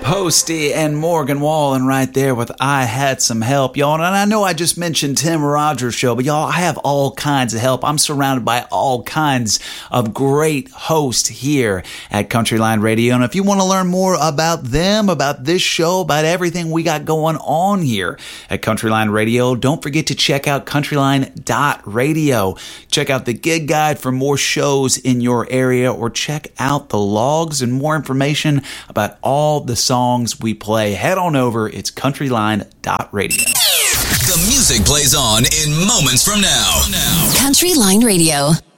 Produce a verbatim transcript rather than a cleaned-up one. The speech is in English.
Posty and Morgan Wallen right there with I Had Some Help, y'all. And I know I just mentioned Tim Rogers' show, but y'all, I have all kinds of help. I'm surrounded by all kinds of great hosts here at Countryline Radio. And if you want to learn more about them, about this show, about everything we got going on here at Countryline Radio, don't forget to check out countryline dot radio. Check out the gig guide for more shows in your area, or check out the logs and more information about all the songs songs we play. Head on over. It's countryline dot radio. The music plays on in moments from now. Countryline Radio.